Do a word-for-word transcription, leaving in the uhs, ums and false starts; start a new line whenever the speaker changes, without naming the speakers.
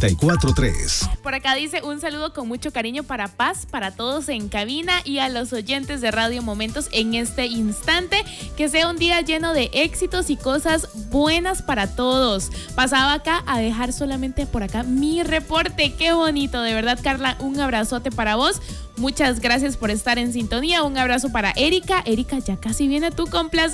noventa y cuatro tres.
Por acá dice un saludo con mucho cariño para Paz, para todos en cabina y a los oyentes de Radio Momentos en este instante. Que sea un día lleno de éxitos y cosas buenas para todos. Pasaba acá a dejar solamente por acá mi reporte. Qué bonito, de verdad, Carla, un abrazote para vos. Muchas gracias por estar en sintonía. Un abrazo para Erika. Erika, ya casi viene tu cumpleaños.